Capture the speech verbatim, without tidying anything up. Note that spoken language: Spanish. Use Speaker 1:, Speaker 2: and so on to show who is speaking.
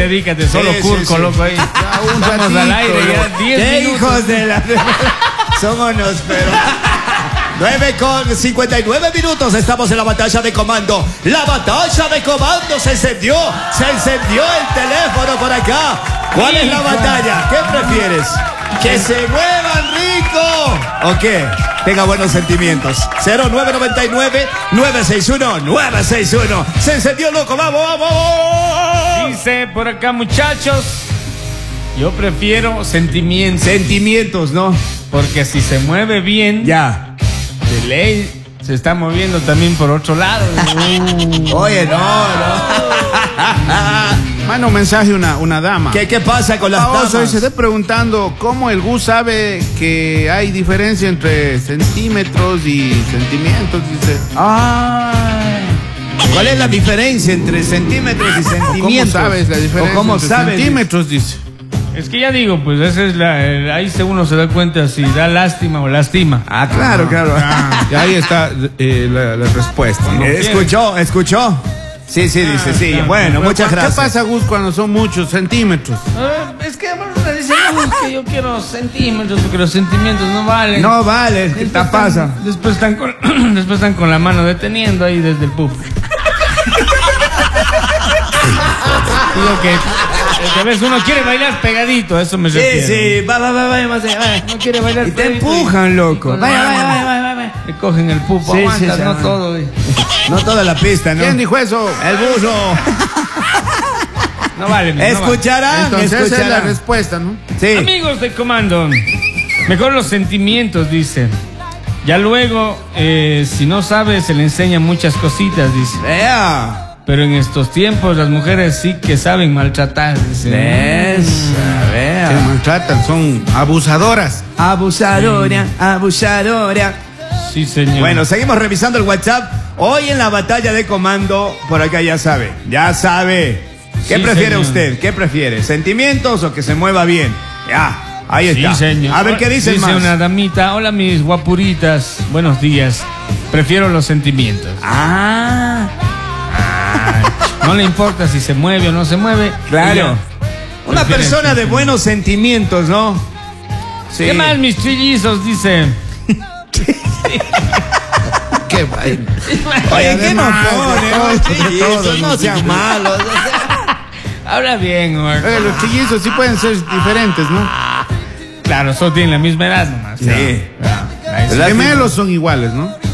Speaker 1: dedícate, solo
Speaker 2: sí,
Speaker 1: curco,
Speaker 2: sí, sí.
Speaker 1: loco, ahí.
Speaker 2: Ya, un
Speaker 1: Estamos
Speaker 2: ratito,
Speaker 1: al aire ya, diez
Speaker 2: ¿Qué
Speaker 1: minutos.
Speaker 2: hijos de la... Son unos, pero... nueve con cincuenta y nueve minutos, estamos en la batalla de comando. La batalla de comando se encendió, se encendió el teléfono por acá. ¿Cuál es la batalla? ¿Qué prefieres? ¿Que se muevan rico o qué? Tenga buenos sentimientos. cero nueve nueve nueve, nueve seis uno, nueve seis uno. Se encendió, loco, vamos, vamos.
Speaker 1: Dice por acá, muchachos, yo prefiero sentimientos.
Speaker 2: Sentimientos, ¿no?
Speaker 1: Porque si se mueve bien,
Speaker 2: Ya.
Speaker 1: de ley se está moviendo también por otro lado.
Speaker 2: Oye, no, no.
Speaker 3: Manda un mensaje una, una dama.
Speaker 2: ¿Qué, qué pasa con las
Speaker 3: Ah, oso,
Speaker 2: damas?
Speaker 3: se está preguntando cómo el Gus sabe que hay diferencia entre centímetros y sentimientos, dice.
Speaker 2: Ay. ¿Cuál es la diferencia entre centímetros y
Speaker 3: ¿Cómo
Speaker 2: sentimientos?
Speaker 3: sabes la diferencia
Speaker 2: ¿O cómo
Speaker 3: entre
Speaker 2: sabes?
Speaker 3: centímetros, dice?
Speaker 1: Es que ya digo, pues esa es la, el- ahí se uno se da cuenta si da lástima o lastima.
Speaker 2: Ah, claro, claro.
Speaker 3: Ah, y ahí está eh, la, la respuesta, ¿no?
Speaker 2: ¿Escuchó? ¿Escuchó? Sí, sí, dice, sí.
Speaker 1: claro.
Speaker 2: Bueno,
Speaker 3: Pero,
Speaker 2: muchas
Speaker 3: ¿qué
Speaker 2: gracias.
Speaker 3: pasa, Gus, cuando son muchos centímetros?
Speaker 1: Ah, es que bueno, me dicen, "No, es que yo quiero centímetros porque los sentimientos no valen".
Speaker 2: No vale, ¿qué te
Speaker 1: Después
Speaker 2: pasa?
Speaker 1: están- Después están con, después están con la mano deteniendo ahí desde el pub. Digo que a veces uno quiere bailar pegadito, a eso me
Speaker 2: Sí,
Speaker 1: refiero.
Speaker 2: sí, va, va, va, vaya, vaya, vaya.
Speaker 1: No quiere bailar
Speaker 2: Y te
Speaker 1: pegadito
Speaker 2: empujan,
Speaker 1: y-
Speaker 2: loco.
Speaker 1: y con
Speaker 2: Vaya,
Speaker 1: la
Speaker 2: vaya,
Speaker 1: mano
Speaker 2: vaya, vaya, vaya.
Speaker 1: Le cogen el pupo,
Speaker 2: Sí,
Speaker 1: aguantas,
Speaker 2: sí,
Speaker 1: no
Speaker 2: sí.
Speaker 1: todo. güey.
Speaker 2: No toda la pista, ¿no?
Speaker 3: ¿Quién dijo eso?
Speaker 2: El burro.
Speaker 1: No vale. no vale.
Speaker 2: Escucharán,
Speaker 3: Entonces esa es la
Speaker 2: escucharán.
Speaker 3: respuesta, ¿no?
Speaker 2: Sí.
Speaker 1: Amigos de comando, mejor los sentimientos, dice. Ya luego, eh, si no sabe, se le enseñan muchas cositas, dice.
Speaker 2: Vea.
Speaker 1: Pero en estos tiempos las mujeres sí que saben maltratar, dice.
Speaker 2: Esa,
Speaker 3: Que
Speaker 2: vea.
Speaker 3: maltratan, son abusadoras.
Speaker 2: Abusadora, abusadora.
Speaker 1: Sí, señor.
Speaker 2: Bueno, seguimos revisando el WhatsApp. Hoy en la batalla de comando, por acá ya sabe, ya sabe. ¿Qué
Speaker 1: Sí,
Speaker 2: prefiere
Speaker 1: señor.
Speaker 2: usted? ¿Qué prefiere? ¿Sentimientos o que se mueva bien? Ya, ahí
Speaker 1: Sí,
Speaker 2: está.
Speaker 1: señor.
Speaker 2: A ver qué dicen
Speaker 1: Dice
Speaker 2: más.
Speaker 1: una damita, hola mis guapuritas, buenos días. Prefiero los sentimientos.
Speaker 2: Ah,
Speaker 1: No le importa si se mueve o no se mueve.
Speaker 2: claro.
Speaker 1: Ella
Speaker 2: Una
Speaker 1: prefiere
Speaker 2: persona
Speaker 1: el
Speaker 2: de buenos sentimientos, ¿no? Sí.
Speaker 1: ¿Qué más, mis trillizos? Dice.
Speaker 3: Qué vaina.
Speaker 2: Oye, ¿qué nos
Speaker 3: Además,
Speaker 2: pone?
Speaker 3: de todo,
Speaker 2: Oye,
Speaker 3: de todo,
Speaker 2: eso no
Speaker 3: ¿no?
Speaker 2: sean malos.
Speaker 1: Habla bien, güey.
Speaker 3: Oye, los trillizos sí pueden ser diferentes, ¿no?
Speaker 1: Claro, solo tienen la misma edad nomás.
Speaker 2: Sí.
Speaker 1: Ya, ya, ahí
Speaker 3: Los
Speaker 1: está.
Speaker 3: gemelos son iguales, ¿no?